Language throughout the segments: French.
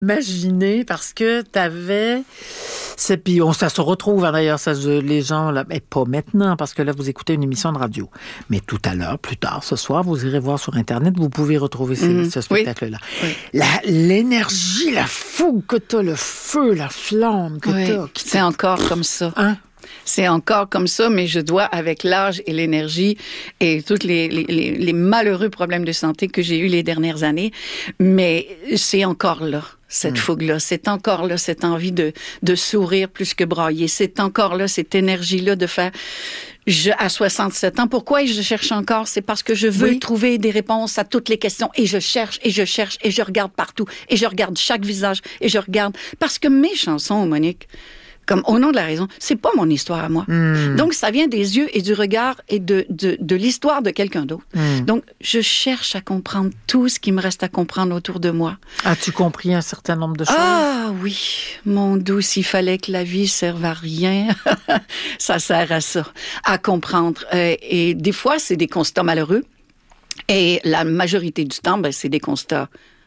Imaginez, parce que t'avais... Puis ça se retrouve, d'ailleurs, les gens, là, mais pas maintenant, parce que là, vous écoutez une émission de radio. Mais tout à l'heure, plus tard, ce soir, vous irez voir sur Internet, vous pouvez retrouver ce spectacle-là. Oui. L'énergie, la fougue que t'as, le feu, la flamme que t'as. C'est encore comme ça. Hein? C'est encore comme ça, mais je dois, avec l'âge et l'énergie et tous les malheureux problèmes de santé que j'ai eus les dernières années, mais c'est encore là, cette fougue-là. C'est encore là, cette envie de sourire plus que brailler. C'est encore là, cette énergie-là de faire... à 67 ans, pourquoi je cherche encore? C'est parce que je veux trouver des réponses à toutes les questions. Et je cherche, et je cherche, et je regarde partout. Et je regarde chaque visage, et je regarde... Parce que mes chansons, Monique... Comme Au nom de la raison, c'est pas mon histoire à moi. Donc, ça vient des yeux et du regard et de l'histoire de quelqu'un d'autre. Donc, je cherche à comprendre tout ce qui me reste à comprendre autour de moi. As-tu compris un certain nombre de choses? Ah oui, mon doux, s'il fallait que la vie serve à rien, ça sert à ça, à comprendre. Et des fois, c'est des constats malheureux. Et la majorité du temps, c'est des constats,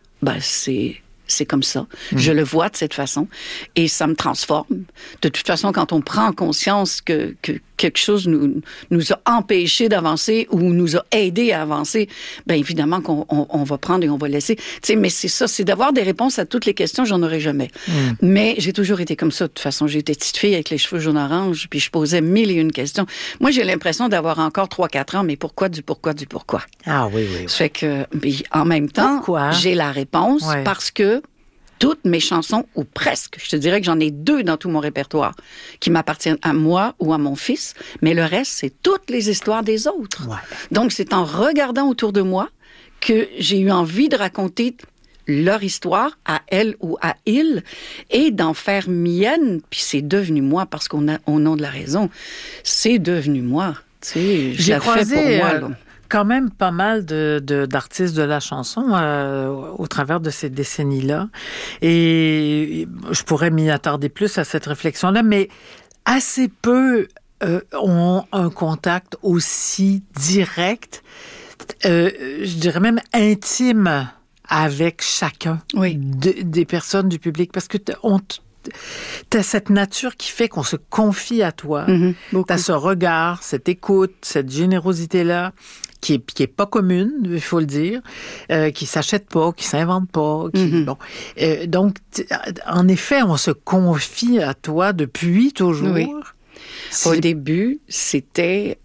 c'est comme ça. Je le vois de cette façon et ça me transforme. De toute façon, quand on prend conscience que quelque chose nous a empêchés d'avancer ou nous a aidés à avancer, bien évidemment qu'on va prendre et on va laisser. Tu sais, mais c'est ça, c'est d'avoir des réponses à toutes les questions, j'en aurais jamais. Mais j'ai toujours été comme ça. De toute façon, j'étais petite fille avec les cheveux jaune orange, puis je posais 1001 questions. Moi, j'ai l'impression d'avoir encore 3-4 ans, mais pourquoi? Ah oui. Ça fait que, en même temps, j'ai la réponse parce que toutes mes chansons, ou presque, je te dirais que j'en ai 2 dans tout mon répertoire, qui m'appartiennent à moi ou à mon fils, mais le reste, c'est toutes les histoires des autres. Ouais. Donc, c'est en regardant autour de moi que j'ai eu envie de raconter leur histoire à elle ou à il et d'en faire mienne, puis c'est devenu moi, parce qu'au nom de la raison, c'est devenu moi. Tu sais, j'ai croisé fait pour moi, là. Quand même pas mal d'artistes de la chanson au travers de ces décennies-là. Et je pourrais m'y attarder plus à cette réflexion-là, mais assez peu ont un contact aussi direct, je dirais même intime, avec chacun des personnes du public. Parce que t'as cette nature qui fait qu'on se confie à toi. T'as ce regard, cette écoute, cette générosité-là, qui est pas commune, il faut le dire, qui s'achète pas, qui s'invente pas. Donc, en effet, on se confie à toi depuis toujours. Oui. Au début, c'était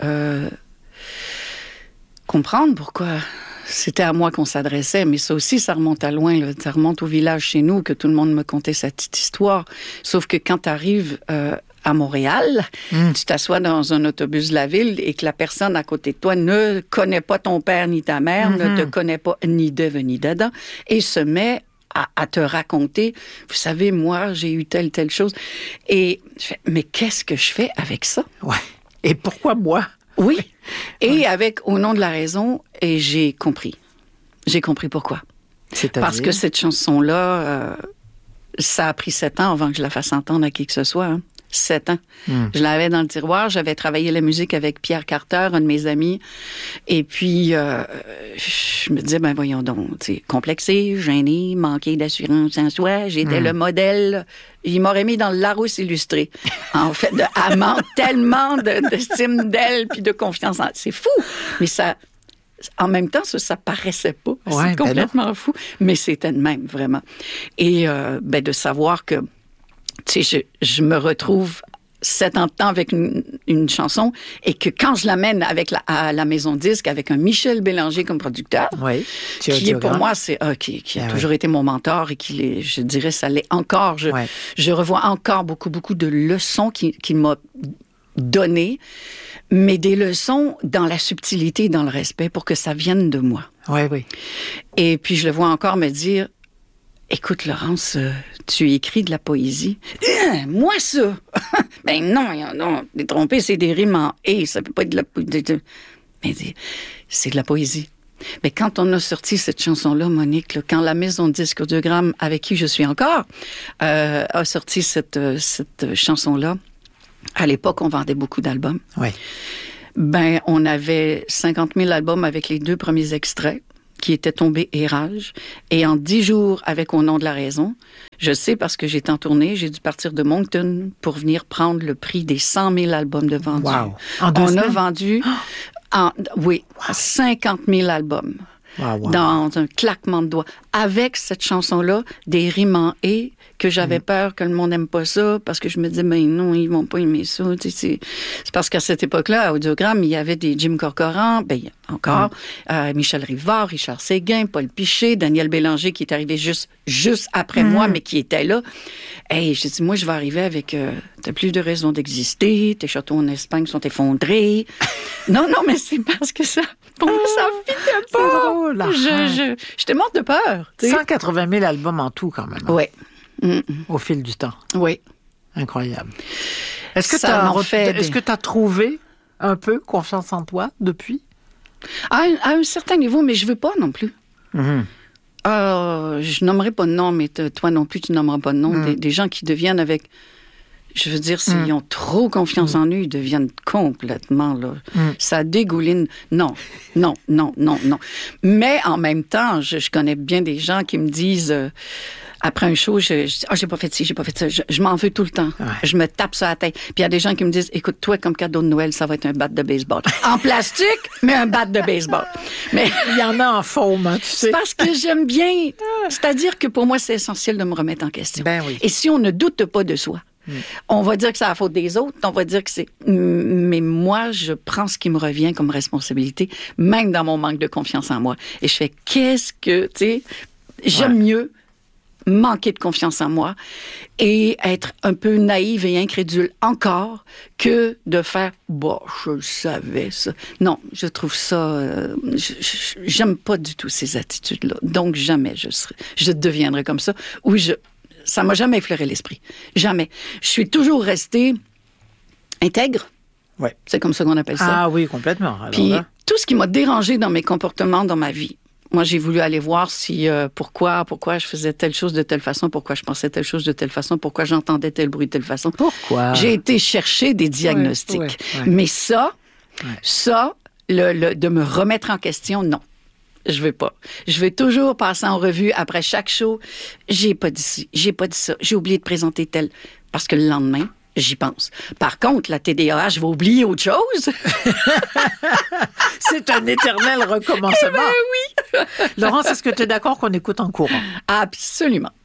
comprendre pourquoi c'était à moi qu'on s'adressait, mais ça aussi, ça remonte à loin. Là. Ça remonte au village chez nous, que tout le monde me contait cette petite histoire. Sauf que quand tu arrives à Montréal, tu t'assois dans un autobus de la ville et que la personne à côté de toi ne connaît pas ton père ni ta mère, ne te connaît pas ni d'Ève ni d'Adam, et se met à te raconter, vous savez, moi, j'ai eu telle chose. Et je fais, mais qu'est-ce que je fais avec ça? Ouais. Et pourquoi moi? Oui. Et avec Au nom de la raison, et j'ai compris. J'ai compris pourquoi. C'est-à-dire? Parce que cette chanson-là, ça a pris 7 ans avant que je la fasse entendre à qui que ce soit. Hein. 7 ans. Je l'avais dans le tiroir. J'avais travaillé la musique avec Pierre Carter, un de mes amis. Et puis, je me disais, ben voyons donc, complexé, gêné, manqué d'assurance en soi. J'étais le modèle. Il m'aurait mis dans le Larousse illustré. En fait, elle manque tellement d'estime d'elle puis de confiance en elle. C'est fou. Mais ça... En même temps, ça paraissait pas. C'est complètement fou. Mais c'était de même, vraiment. Et de savoir que tu sais, je me retrouve 7 ans de temps avec une chanson et que quand je l'amène à la maison de disque avec un Michel Bélanger comme producteur, qui est pour moi, qui a toujours été mon mentor et je dirais, ça l'est encore. Je revois encore beaucoup de leçons qu'il m'a données, mais des leçons dans la subtilité et dans le respect pour que ça vienne de moi. Oui. Et puis je le vois encore me dire, écoute, Laurence, tu écris de la poésie. Moi, ça! Ben non, t'es trompé, c'est des rimes en « et », ça peut pas être de la poésie. Mais c'est de la poésie. Mais quand on a sorti cette chanson-là, Monique, là, quand la maison de disques Audiogramme, avec qui je suis encore, a sorti cette chanson-là, à l'époque, on vendait beaucoup d'albums. Oui. Ben, on avait 50 000 albums avec les 2 premiers extraits. qui était tombé érage. Et en 10 jours, avec Au nom de la raison, je sais parce que j'étais en tournée, j'ai dû partir de Moncton pour venir prendre le prix des 100 000 albums de vendus. Wow. On a vendu, 50 000 albums. Wow. Dans un claquement de doigts. Avec cette chanson-là, des rimes en « et », que j'avais peur que le monde n'aime pas ça, parce que je me disais, ben non, ils vont pas aimer ça. C'est parce qu'à cette époque-là, à Audiogramme, il y avait des Jim Corcoran, encore, Michel Rivard, Richard Séguin, Paul Piché, Daniel Bélanger, qui est arrivé juste après moi, mais qui était là. Hey, j'ai dit, moi, je vais arriver avec t'as plus de raison d'exister, tes châteaux en Espagne sont effondrés. non, mais c'est parce que ça, pour moi, ça fitait pas. Drôle, J'étais morte de peur. 180 000 albums en tout, quand même. Hein? Oui. Au fil du temps. Oui. Incroyable. Est-ce que tu as trouvé un peu confiance en toi depuis? À un certain niveau, mais je veux pas non plus. Je nommerai pas de nom, mais toi non plus, tu nommeras pas de nom. Des gens qui deviennent avec... Je veux dire, s'ils ont trop confiance en eux, ils deviennent complètement, là. Ça dégouline. Non. Mais en même temps, je connais bien des gens qui me disent... après un show, je dis, j'ai pas fait ci, j'ai pas fait ça. Je m'en veux tout le temps. Ouais. Je me tape sur la tête. Puis il y a des gens qui me disent, écoute, toi, comme cadeau de Noël, ça va être un bat de baseball. En plastique, mais un bat de baseball. Mais il y en a en faume, hein, tu sais. C'est parce que j'aime bien. C'est-à-dire que pour moi, c'est essentiel de me remettre en question. Ben oui. Et si on ne doute pas de soi, on va dire que c'est la faute des autres, on va dire que c'est... Mais moi, je prends ce qui me revient comme responsabilité, même dans mon manque de confiance en moi. Et je fais, tu sais, j'aime mieux manquer de confiance en moi et être un peu naïve et incrédule encore que de faire « je le savais, ça ». Non, je trouve ça... j'aime pas du tout ces attitudes-là. Donc, jamais je deviendrai comme ça. Ou ça m'a jamais effleuré l'esprit. Jamais. Je suis toujours restée intègre. Ouais. C'est comme ça qu'on appelle ça. Ah oui, complètement. Alors, puis, tout ce qui m'a dérangé dans mes comportements dans ma vie, moi, j'ai voulu aller voir si pourquoi je faisais telle chose de telle façon, pourquoi je pensais telle chose de telle façon, pourquoi j'entendais tel bruit de telle façon. Pourquoi? J'ai été chercher des diagnostics. Ouais. Mais ça, de me remettre en question, non. Je veux pas. Je vais toujours passer en revue après chaque show. J'ai pas dit ci, j'ai pas dit ça, j'ai oublié de présenter tel. Parce que le lendemain, j'y pense. Par contre, la TDAH, je vais oublier autre chose. C'est un éternel recommencement. Eh ben oui! Laurence, est-ce que tu es d'accord qu'on écoute en courant? Absolument.